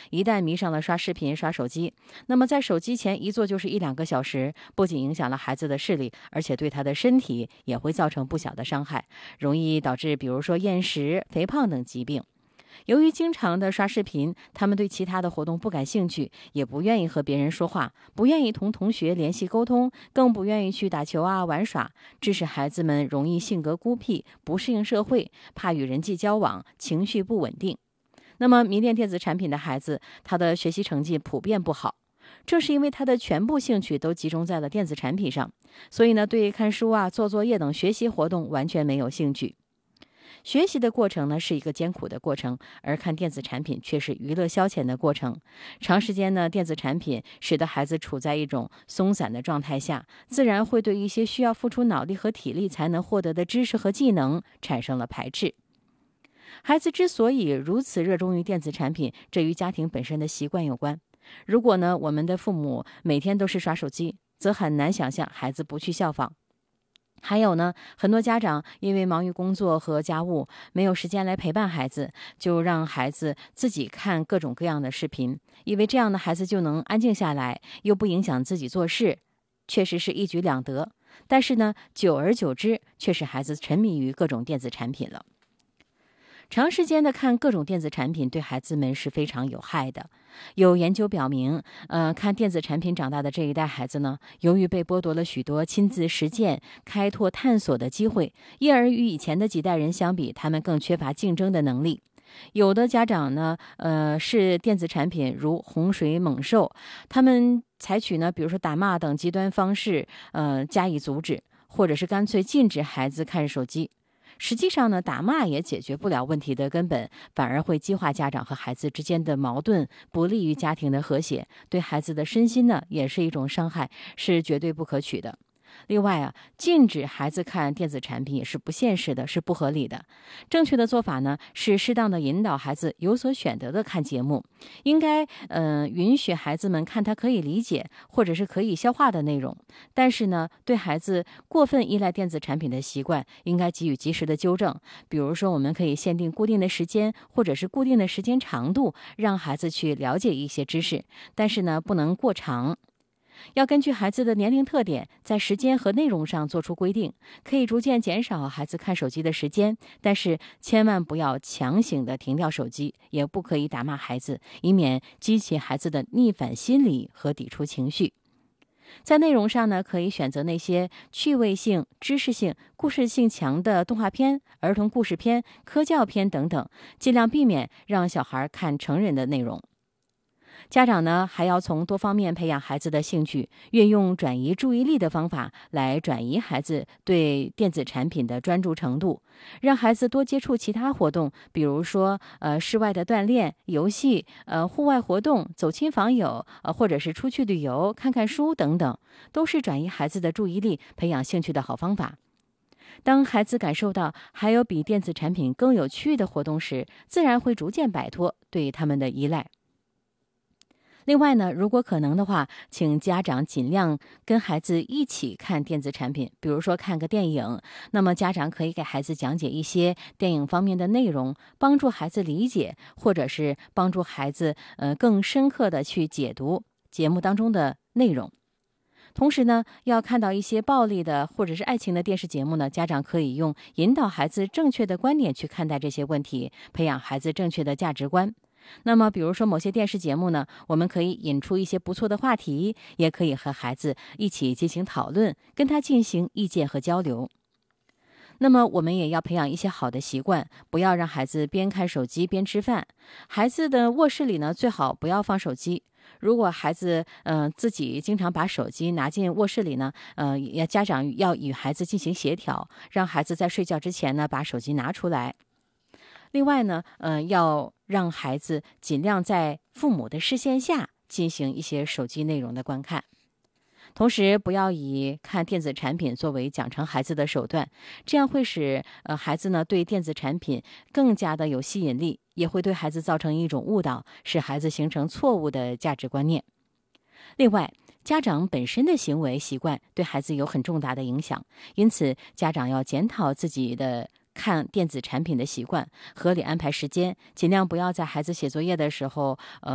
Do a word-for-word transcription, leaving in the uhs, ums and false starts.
一旦迷上了刷视频、刷手机，那么在手机前一坐就是一两个小时，不仅影响了孩子的视力，而且对他的身体也会造成不小的伤害，容易导致比如说厌食、肥胖等疾病。由于经常的刷视频，他们对其他的活动不感兴趣，也不愿意和别人说话，不愿意同同学联系沟通，更不愿意去打球啊玩耍，致使孩子们容易性格孤僻，不适应社会，怕与人际交往，情绪不稳定。那么迷恋电子产品的孩子，他的学习成绩普遍不好，正是因为他的全部兴趣都集中在了电子产品上，所以呢，对看书啊、做作业等学习活动完全没有兴趣。学习的过程呢是一个艰苦的过程，而看电子产品却是娱乐消遣的过程。长时间呢，电子产品使得孩子处在一种松散的状态下，自然会对一些需要付出脑力和体力才能获得的知识和技能产生了排斥。孩子之所以如此热衷于电子产品，这与家庭本身的习惯有关。如果呢，我们的父母每天都是刷手机，则很难想象孩子不去效仿。还有呢，很多家长因为忙于工作和家务，没有时间来陪伴孩子，就让孩子自己看各种各样的视频，以为这样的孩子就能安静下来，又不影响自己做事，确实是一举两得。但是呢，久而久之，却使孩子沉迷于各种电子产品了。长时间的看各种电子产品对孩子们是非常有害的。有研究表明，呃，看电子产品长大的这一代孩子呢，由于被剥夺了许多亲自实践、开拓探索的机会，因而与以前的几代人相比，他们更缺乏竞争的能力。有的家长呢，呃，视电子产品如洪水猛兽，他们采取呢，比如说打骂等极端方式，呃，加以阻止，或者是干脆禁止孩子看手机。实际上呢，打骂也解决不了问题的根本，反而会激化家长和孩子之间的矛盾，不利于家庭的和谐，对孩子的身心呢也是一种伤害，是绝对不可取的。另外啊，禁止孩子看电子产品也是不现实的，是不合理的。正确的做法呢，是适当的引导孩子有所选择的看节目，应该呃允许孩子们看他可以理解或者是可以消化的内容。但是呢，对孩子过分依赖电子产品的习惯，应该给予及时的纠正。比如说，我们可以限定固定的时间，或者是固定的时间长度，让孩子去了解一些知识，但是呢，不能过长。要根据孩子的年龄特点，在时间和内容上做出规定，可以逐渐减少孩子看手机的时间，但是千万不要强行的停掉手机，也不可以打骂孩子，以免激起孩子的逆反心理和抵触情绪。在内容上呢，可以选择那些趣味性、知识性、故事性强的动画片、儿童故事片、科教片等等，尽量避免让小孩看成人的内容。家长呢，还要从多方面培养孩子的兴趣，运用转移注意力的方法来转移孩子对电子产品的专注程度，让孩子多接触其他活动，比如说呃室外的锻炼、游戏、呃户外活动、走亲访友，呃或者是出去旅游、看看书等等，都是转移孩子的注意力、培养兴趣的好方法。当孩子感受到还有比电子产品更有趣的活动时，自然会逐渐摆脱对他们的依赖。另外呢，如果可能的话，请家长尽量跟孩子一起看电子产品，比如说看个电影，那么家长可以给孩子讲解一些电影方面的内容，帮助孩子理解，或者是帮助孩子呃更深刻的去解读节目当中的内容。同时呢，要看到一些暴力的或者是爱情的电视节目呢，家长可以用引导孩子正确的观点去看待这些问题，培养孩子正确的价值观。那么比如说某些电视节目呢，我们可以引出一些不错的话题，也可以和孩子一起进行讨论，跟他进行意见和交流。那么我们也要培养一些好的习惯，不要让孩子边看手机边吃饭。孩子的卧室里呢，最好不要放手机。如果孩子呃自己经常把手机拿进卧室里呢，呃，也家长要与孩子进行协调，让孩子在睡觉之前呢把手机拿出来。另外呢，呃，要让孩子尽量在父母的视线下进行一些手机内容的观看。同时，不要以看电子产品作为奖惩孩子的手段，这样会使呃孩子呢对电子产品更加的有吸引力，也会对孩子造成一种误导，使孩子形成错误的价值观念。另外，家长本身的行为习惯对孩子有很重大的影响，因此家长要检讨自己的看电子产品的习惯，合理安排时间，尽量不要在孩子写作业的时候，呃。